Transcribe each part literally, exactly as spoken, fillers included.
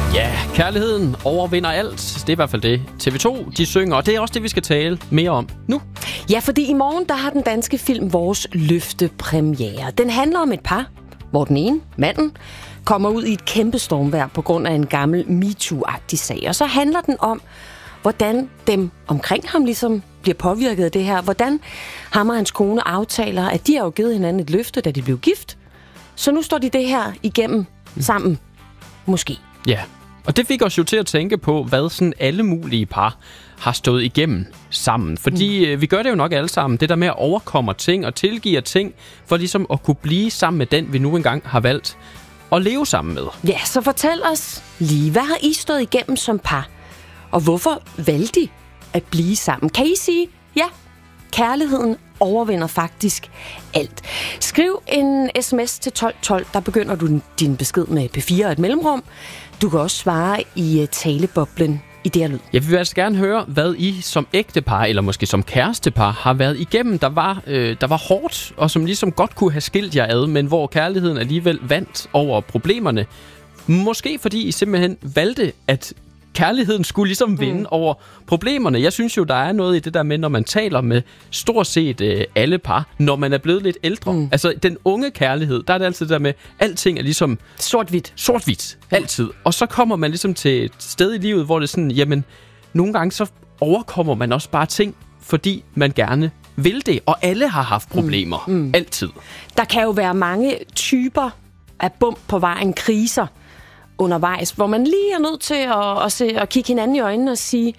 Ja, kærligheden overvinder alt. Det er i hvert fald det T V to, de synger, og det er også det, vi skal tale mere om nu. Ja, fordi i morgen, der har den danske film Vores Løfte premiere. Den handler om et par, hvor den ene, manden, kommer ud i et kæmpe stormvejr på grund af en gammel MeToo-agtig sag. Og så handler den om, hvordan dem omkring ham ligesom bliver påvirket af det her. Hvordan ham og hans kone aftaler, at de har jo givet hinanden et løfte, da de blev gift. Så nu står de det her igennem sammen. Måske. Ja, og det fik os jo til at tænke på, hvad sådan alle mulige par har stået igennem sammen. Fordi mm. vi gør det jo nok alle sammen. Det der med at overkomme ting og tilgive ting, for ligesom at kunne blive sammen med den, vi nu engang har valgt at leve sammen med. Ja, så fortæl os lige, hvad har I stået igennem som par? Og hvorfor valgte I at blive sammen? Kan I sige, ja, kærligheden overvinder faktisk alt. Skriv en sms til tolv tolv, der begynder du din besked med P fire og et mellemrum. Du kan også svare i taleboblen i det her lyd. Jeg vil altså gerne høre, hvad I som ægtepar, eller måske som kærestepar, har været igennem, der var, øh, der var hårdt, og som ligesom godt kunne have skilt jer ad, men hvor kærligheden alligevel vandt over problemerne. Måske fordi I simpelthen valgte, at kærligheden skulle ligesom vinde mm. over problemerne. Jeg synes jo, der er noget i det der med, når man taler med stort set øh, alle par, når man er blevet lidt ældre. Mm. Altså, den unge kærlighed, der er det altid det der med, alting er ligesom sort-hvidt. Sort-hvidt, altid. Og så kommer man ligesom til et sted i livet, hvor det er sådan, jamen, nogle gange så overkommer man også bare ting, fordi man gerne vil det. Og alle har haft problemer. Mm. Mm. Altid. Der kan jo være mange typer af bump på vejen, kriser undervejs, hvor man lige er nødt til at, at, se, at kigge hinanden i øjnene og sige,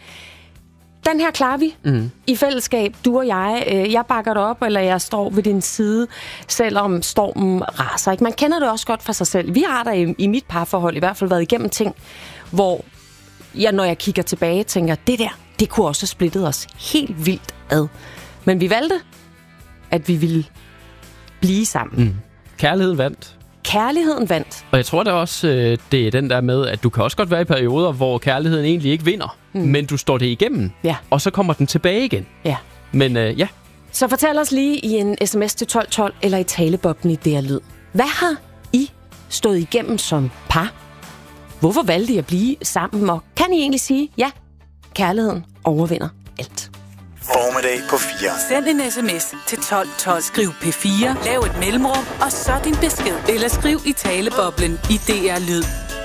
den her klarer vi mm. i fællesskab, du og jeg. Jeg bakker dig op, eller jeg står ved din side, selvom stormen raser. Ikke? Man kender det også godt for sig selv. Vi har der i, i mit parforhold i hvert fald været igennem ting, hvor jeg, når jeg kigger tilbage, tænker, det der, det kunne også have splittet os helt vildt ad. Men vi valgte, at vi ville blive sammen. Mm. Kærligheden vandt. Kærligheden vandt. Og jeg tror da også, det er den der med, at du kan også godt være i perioder, hvor kærligheden egentlig ikke vinder, mm. men du står det igennem, ja. Og så kommer den tilbage igen. Ja. Men øh, ja. Så fortæl os lige i en sms til tolv tolv eller i taleboblen i det her lyd. Hvad har I stået igennem som par? Hvorfor valgte I at blive sammen? Og kan I egentlig sige, ja, kærligheden overvinder alt? Formiddag på fire. Send en sms til tolv tolv. Skriv P fire, lav et mellemrum, og så din besked. Eller skriv i taleboblen i D R Lyd.